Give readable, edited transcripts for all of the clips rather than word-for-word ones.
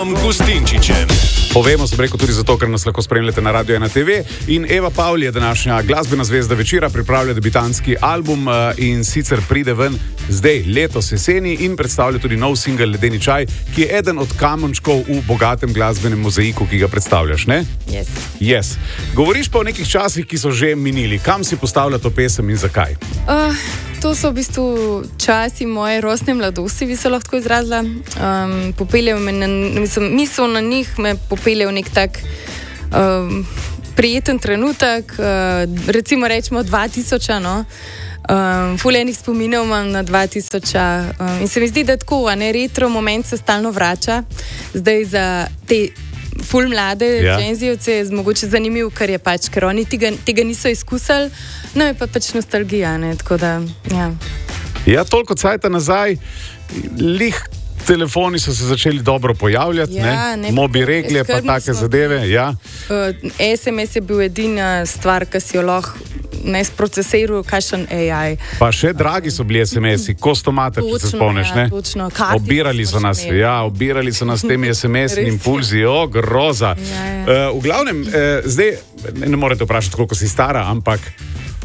Gustinčičem. Povemo se preko tudi zato, ker nas lahko spremljate na Radio 1 TV. In Eva Pavli je današnja glasbena zvezda večera, pripravlja debitanski album in sicer pride ven zdaj, letos jeseni, in predstavlja tudi nov singel Ledeni čaj, ki je eden od kamenčkov v bogatem glasbenem mozaiku, ki ga predstavljaš, ne? Yes. Govoriš pa o nekih časih, ki so že minili. Kam si postavlja to pesem in zakaj? To so v bistvu časi moje rosne mladosti, bi se lahko izrazila. Popeljejo me misel na njih, me popeljejo v nek tak prijeten trenutek, recimo rečemo 2000, no? Ful enih spominov imam na 2000 in se mi zdi, da tako, retro moment se stalno vrača. Zdaj za te ful mlade genzijevce je mogoče zanimiv, ker oni tega niso izkusili, no je pa pač nostalgija, ne, tako da, ja. Ja, toliko cajta nazaj, telefoni so se začeli dobro pojavljati, ne? Mobi regle, pa take zadeve, ja. SMS je bil edina stvar, ki si jo lahko ne sprocesiral, kakšen AI. Pa še dragi so bili SMS-i, kostomater, če se spomniš, ne? Točno, obirali so nas temi SMS-i in impulzi, groza. V glavnem, zdaj, ne morete vprašati, koliko si stara, ampak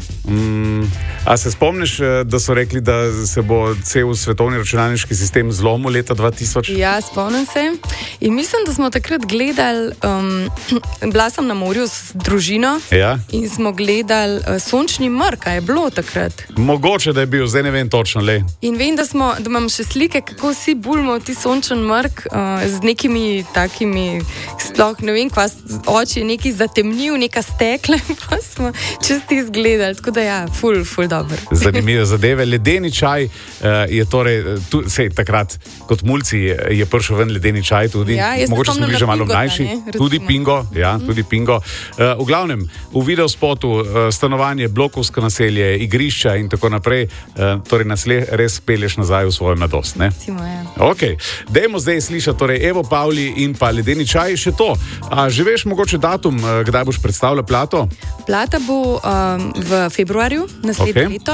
a se spomniš, da so rekli, da se bo cel svetovni računalniški sistem zlomil leta 2000? Ja, spomnim se. In mislim, da smo takrat gledali, bila sem na morju s družino in smo gledali sončni mrk, a je bilo takrat? Mogoče, da je bil, zdaj ne vem točno, le. In vem, da imam še slike, kako vsi bulmo ti sončen mrk z nekimi takimi, sploh ne vem, kva oči je neki zatemnil, neka stekla, pa smo čisti izgledali, tako da ja, ful dobro. Zanimive zadeve. Ledeni čaj je torej, sej takrat kot mulci je prišel ven ledeni čaj tudi. Ja, mogoče smo bili že malo mlajši. Tudi Pingo, tudi Pingo. V glavnem, v videospotu stanovanje, blokovsko naselje, igrišča in tako naprej, torej nas res pelješ nazaj v svojo mladost, ne? Ok, dajmo zdaj slišati torej Evo Pavli in pa Ledeni čaj. Še to, a že veš mogoče datum, kdaj boš predstavila plato? Plata bo v februarju naslednje leto,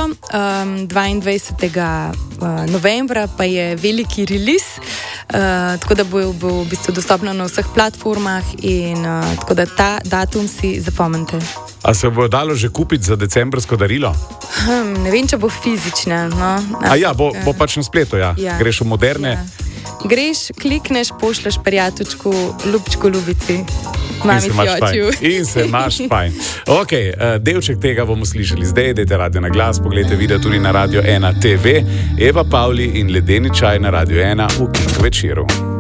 22. novembra pa je veliki release, tako da bo v bistvu dostopno na vseh platformah in tako da ta datum si zapomnite. A se bo dalo že kupiti za decembrsko darilo? Ne vem, če bo fizična, no. A ja, bo pač na spletu, ja. Greš v moderne. Greš, klikneš, pošleš prijateljčku, ljubčku, ljubici, mamici, očju. In se imaš fajn. Ok, delček tega bomo slišali zdaj, dajte radio na glas, pogledajte video tudi na Radio 1 TV. Eva Pavli in Ledeni čaj na Radio 1 v Kik večeru.